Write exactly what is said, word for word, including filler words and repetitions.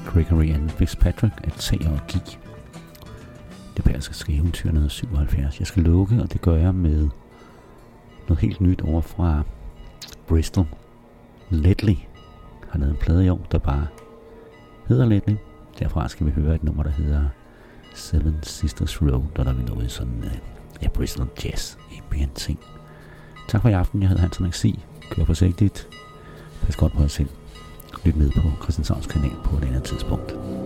Gregory and Fitzpatrick af T og G. Det bliver altså eventyr nummer syvoghalvfjerds. Jeg skal lukke, og det gør jeg med noget helt nyt over fra Bristol. Ledley har lavet en plade i år, der bare hedder Ledley. Derfra skal vi høre et nummer, der hedder Seven Sisters Road, og der er vi nået sådan uh, ja, Bristol Jazz ambient ting. Tak for i aften. Jeg hedder Hans Henrik Sig. Kør forsigtigt. Pas godt på jer selv. Lyt med på Christianshavns kanal på et andet tidspunkt.